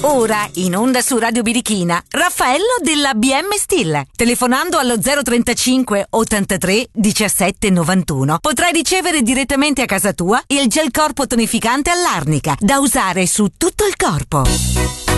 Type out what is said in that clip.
Ora, in onda su Radio Birichina, Raffaello della BM Still. Telefonando allo 035 83 17 91 potrai ricevere direttamente a casa tua il gel corpo tonificante all'arnica da usare su tutto il corpo.